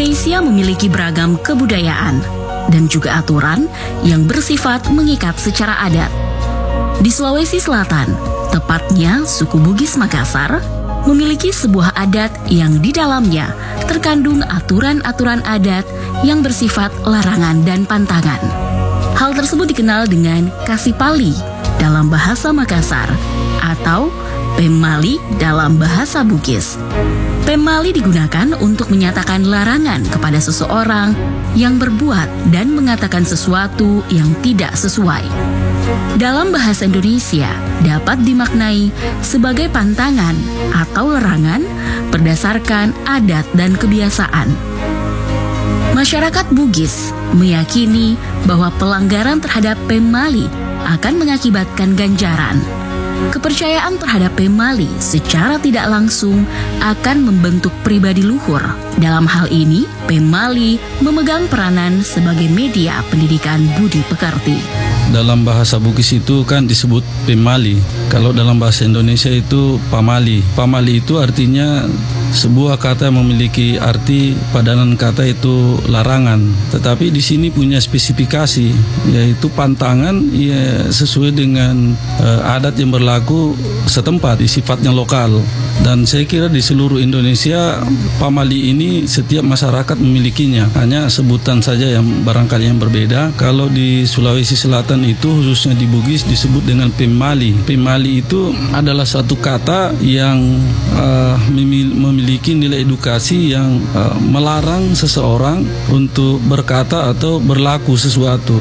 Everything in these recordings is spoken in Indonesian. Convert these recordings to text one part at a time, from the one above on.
Indonesia memiliki beragam kebudayaan dan juga aturan yang bersifat mengikat secara adat. Di Sulawesi Selatan, tepatnya suku Bugis Makassar, memiliki sebuah adat yang di dalamnya terkandung aturan-aturan adat yang bersifat larangan dan pantangan. Hal tersebut dikenal dengan Kasipali dalam bahasa Makassar atau Pemali dalam bahasa Bugis. Pemali digunakan untuk menyatakan larangan kepada seseorang yang berbuat dan mengatakan sesuatu yang tidak sesuai. Dalam bahasa Indonesia dapat dimaknai sebagai pantangan atau larangan berdasarkan adat dan kebiasaan. Masyarakat Bugis meyakini bahwa pelanggaran terhadap Pemali akan mengakibatkan ganjaran. Kepercayaan terhadap Pemali secara tidak langsung akan membentuk pribadi luhur. Dalam hal ini, Pemali memegang peranan sebagai media pendidikan budi pekerti. Dalam bahasa Bugis itu kan disebut Pemali. Kalau dalam bahasa Indonesia itu Pamali. Pamali itu artinya sebuah kata yang memiliki arti padanan kata itu larangan. Tetapi di sini punya spesifikasi, yaitu pantangan ya sesuai dengan adat yang berlaku setempat, sifatnya lokal. Dan saya kira di seluruh Indonesia Pamali ini setiap masyarakat memilikinya. Hanya sebutan saja yang barangkali yang berbeda. Kalau di Sulawesi Selatan itu khususnya di Bugis disebut dengan Pemali. Pemali itu adalah satu kata yang memiliki nilai edukasi yang melarang seseorang untuk berkata atau berlaku sesuatu.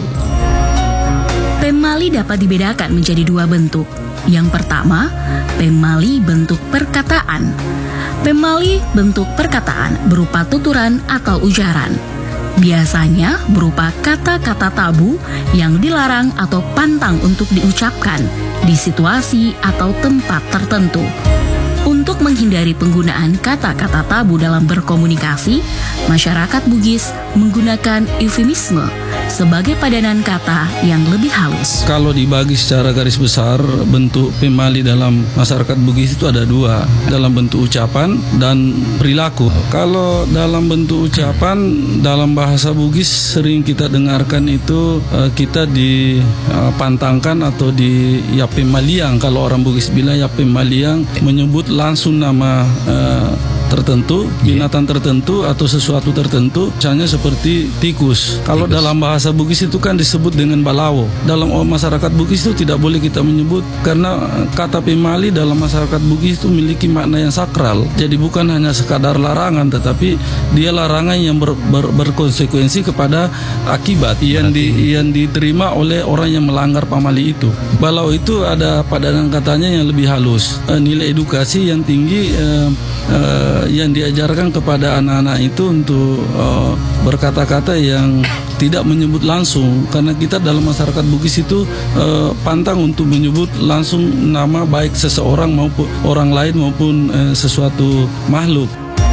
Pemali dapat dibedakan menjadi dua bentuk. Yang pertama, Pemali bentuk perkataan. Pemali bentuk perkataan berupa tuturan atau ujaran. Biasanya berupa kata-kata tabu yang dilarang atau pantang untuk diucapkan di situasi atau tempat tertentu. Untuk menghindari penggunaan kata-kata tabu dalam berkomunikasi, masyarakat Bugis menggunakan eufemisme sebagai padanan kata yang lebih halus. Kalau dibagi secara garis besar, bentuk Pemali dalam masyarakat Bugis itu ada dua, dalam bentuk ucapan dan perilaku. Kalau dalam bentuk ucapan, dalam bahasa Bugis sering kita dengarkan itu kita dipantangkan atau di Pemaliang. Kalau orang Bugis bilang Pemaliang, menyebut langsung nama tertentu, binatang tertentu atau sesuatu tertentu, misalnya seperti tikus. Kalau dalam bahasa Bugis itu kan disebut dengan balawo. Dalam masyarakat Bugis itu tidak boleh kita menyebut, karena kata Pemali dalam masyarakat Bugis itu memiliki makna yang sakral. Jadi bukan hanya sekadar larangan, tetapi dia larangan yang berkonsekuensi kepada akibat yang diterima oleh orang yang melanggar Pemali itu. Balawo itu ada padanan katanya yang lebih halus, nilai edukasi yang tinggi yang diajarkan kepada anak-anak itu untuk berkata-kata yang tidak menyebut langsung, karena kita dalam masyarakat Bugis itu pantang untuk menyebut langsung nama baik seseorang maupun orang lain maupun sesuatu makhluk.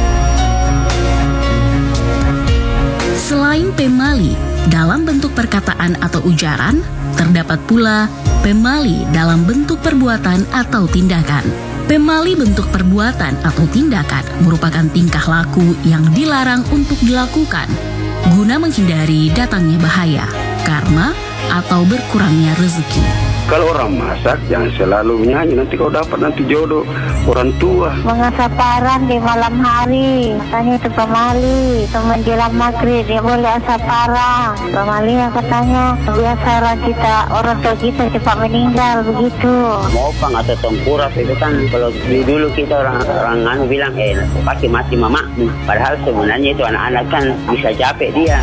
Selain Pemali dalam bentuk perkataan atau ujaran, terdapat pula Pemali dalam bentuk perbuatan atau tindakan. Pemali bentuk perbuatan atau tindakan merupakan tingkah laku yang dilarang untuk dilakukan guna menghindari datangnya bahaya, karma, atau berkurangnya rezeki. Kalau orang masak jangan selalu menyanyi, nanti kau dapat nanti jodoh orang tua. Mengasap parang di malam hari, katanya itu Pemali. Menjelang maghrib dia boleh asap parang. Pemali katanya biasa orang tua kita cepat meninggal begitu. Mopang atau tengkuras itu kan kalau dulu kita orang bilang pasti mati mama. Padahal sebenarnya itu anak-anak kan bisa capek dia.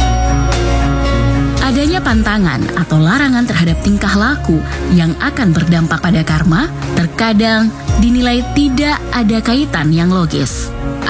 Adanya pantangan atau larangan terhadap tingkah laku yang akan berdampak pada karma terkadang dinilai tidak ada kaitan yang logis.